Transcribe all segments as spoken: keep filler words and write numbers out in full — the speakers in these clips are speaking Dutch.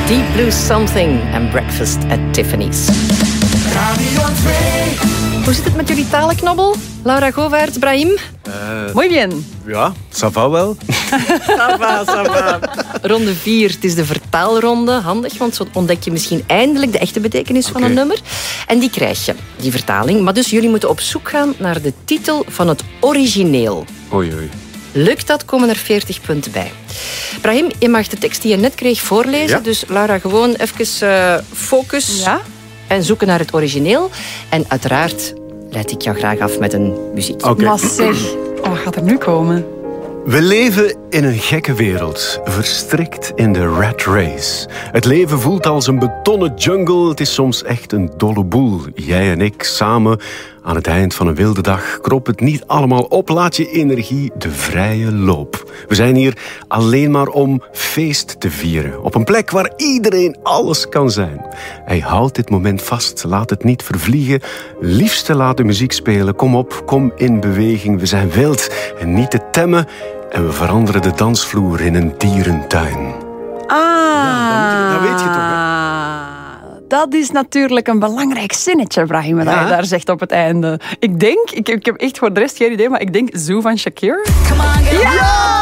Deep Blue Something en Breakfast at Tiffany's. Radio twee. Hoe zit het met jullie talenknobbel? Laura Govaert, Brahim? Uh, Muy bien. Ja, ça va wel. Ça va, ça va. Ronde vier, het is de vertaalronde. Handig, want zo ontdek je misschien eindelijk de echte betekenis van okay. een nummer. En die krijg je, die vertaling. Maar dus jullie moeten op zoek gaan naar de titel van het origineel. Oei, oei. Lukt dat, komen er veertig punten bij. Brahim, je mag de tekst die je net kreeg voorlezen. Ja. Dus Laura, gewoon even uh, focus ja? en zoeken naar het origineel. En uiteraard leid ik jou graag af met een muziek. Okay. Maar zeg, oh, wat gaat er nu komen? We leven in een gekke wereld, verstrikt in de rat race. Het leven voelt als een betonnen jungle. Het is soms echt een dolle boel. Jij en ik samen aan het eind van een wilde dag. Krop het niet allemaal op, laat je energie de vrije loop. We zijn hier alleen maar om feest te vieren. Op een plek waar iedereen alles kan zijn. Hey, houd dit moment vast, laat het niet vervliegen. Liefste laat de muziek spelen. Kom op, kom in beweging. We zijn wild en niet te temmen. En we veranderen de dansvloer in een dierentuin. Ah, ja, dat, dat weet je toch, hè? Dat is natuurlijk een belangrijk zinnetje, Brahim, dat ja? je daar zegt op het einde. Ik denk, ik, ik heb echt voor de rest geen idee, maar ik denk Zoo van Shakira. Come on, girl. Ja!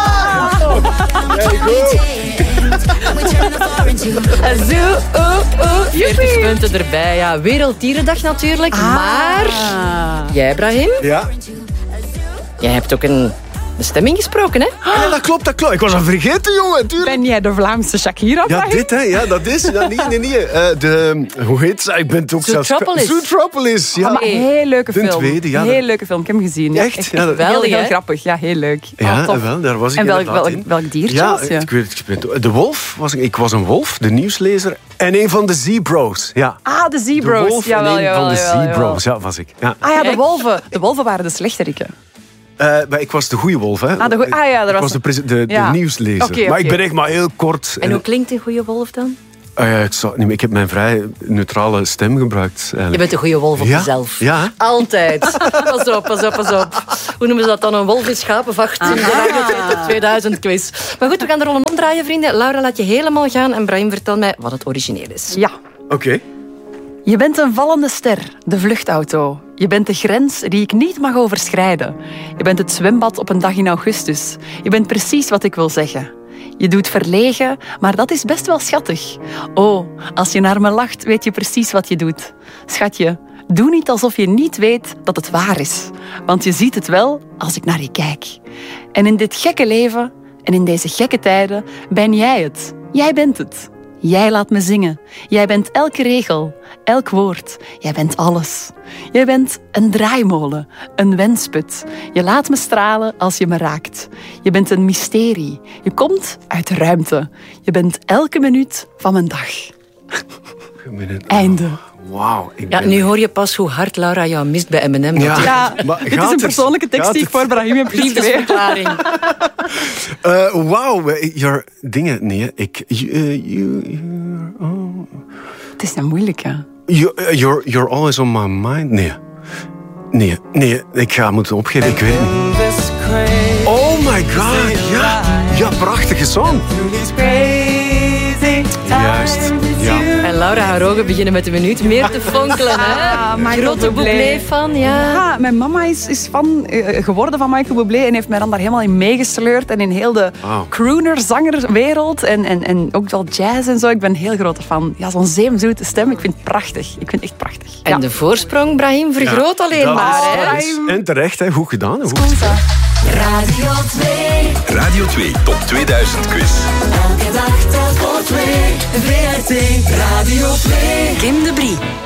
ja! Zoo, oh, oh. veertig punten erbij. Ja, Werelddierendag natuurlijk, ah. maar... Jij, Brahim? Ja? Jij hebt ook een... bestemming gesproken, hè? Ja, dat klopt, dat klopt. Ik was al vergeten, jongen. Tuurlijk. Ben jij de Vlaamse Shakira? Ja, dit, hè. Ja, dat is... Ja, nee, nee, nee. Uh, de... Hoe heet ze? Ik ben het ook zelfs... Zootropolis. Zootropolis, ja. Oh, maar heel leuke de film. Tweede, ja. Heel leuke film. Ik heb hem gezien. Ja. Echt? Echt, Ja, dat... wel, heel hè? grappig. Ja, heel leuk. Ja, oh, wel, daar was ik en welk, inderdaad welk, in. welk diertje ja, was je? Ik weet, ik weet, de wolf was ik. Ik was een wolf, de nieuwslezer. En een van de Zebros. Ja. Ah, de Zebros. De wolf jawel, en een jawel, van de jawel, Zebros. Ja, was ik. Ja. Ah ja, de wolven. De wolven waren de slechteriken. Uh, maar ik was de goede wolf, hè. Ah, de goeie, ah ja, ik er was, was de, prese- de, ja. de nieuwslezer. Okay, maar okay. ik ben echt maar heel kort. En hoe klinkt een goede wolf dan? Uh, ja, ik, zou, nee, ik heb mijn vrij neutrale stem gebruikt. Eigenlijk. Je bent een goede wolf op ja? jezelf. Ja. Altijd. Pas op, pas op, pas op. Hoe noemen ze dat dan? Een wolf in schapenvacht in de Radio tweeduizend quiz. Maar goed, we gaan de rollen omdraaien, vrienden. Laura, laat je helemaal gaan. En Brahim, vertel mij wat het origineel is. Ja. Oké. Okay. Je bent een vallende ster, de vluchtauto. Je bent de grens die ik niet mag overschrijden. Je bent het zwembad op een dag in augustus. Je bent precies wat ik wil zeggen. Je doet verlegen, maar dat is best wel schattig. Oh, als je naar me lacht, weet je precies wat je doet. Schatje, doe niet alsof je niet weet dat het waar is. Want je ziet het wel als ik naar je kijk. En in dit gekke leven en in deze gekke tijden ben jij het. Jij bent het. Jij laat me zingen. Jij bent elke regel, elk woord. Jij bent alles. Jij bent een draaimolen, een wensput. Je laat me stralen als je me raakt. Je bent een mysterie. Je komt uit de ruimte. Je bent elke minuut van mijn dag. Einde. Wauw. Ja, nu hoor je pas hoe hard Laura jou mist bij M en M. Ja, ja maar dit is een persoonlijke tekst die ik voor Brahim heb geschreven. Liefdesverklaring. uh, Wauw, your dingen... Nee, ik... You, you, you, oh. Het is nou moeilijk, hè? You, uh, you're, you're always on my mind. Nee. Nee, nee, ik ga moeten opgeven. Ik weet het niet. Oh my god, ja. Ja, prachtige song. Juist, ja. En Laura, haar ogen beginnen met een minuut meer te fonkelen. Ah, hè? Grote Bublé fan, ja. ja. Mijn mama is, is fan uh, geworden van Michael Bublé en heeft mij dan daar helemaal in meegesleurd. En in heel de wow. crooner-zangerwereld en, en, en ook wel jazz en zo. Ik ben een heel grote fan. Ja, zo'n zeemzoete stem. Ik vind het prachtig. Ik vind het echt prachtig. En ja. de voorsprong, Brahim, vergroot ja, alleen maar. Hè? Is, en terecht, hè. Goed gedaan. Hè. Goed. Radio twee. Radio twee Top tweeduizend Quiz. Elke dag telt voor twee. V R T Radio twee. Kim de Brie.